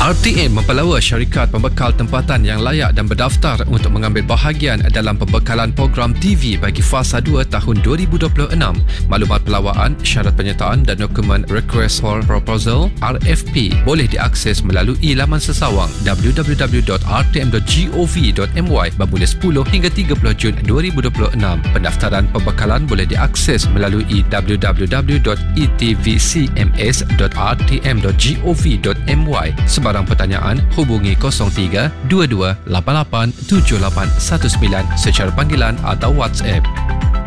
RTM mempelawa syarikat pembekal tempatan yang layak dan berdaftar untuk mengambil bahagian dalam pembekalan program TV bagi fasa 2 tahun 2026. Maklumat pelawaan, syarat penyertaan dan dokumen Request for Proposal RFP boleh diakses melalui laman sesawang www.rtm.gov.my bermula 10 hingga 30 Jun 2026. Pendaftaran pembekalan boleh diakses melalui www.etvcms.rtm.gov.my. Sebarang pertanyaan, hubungi 03 22 88 7819 secara panggilan atau WhatsApp.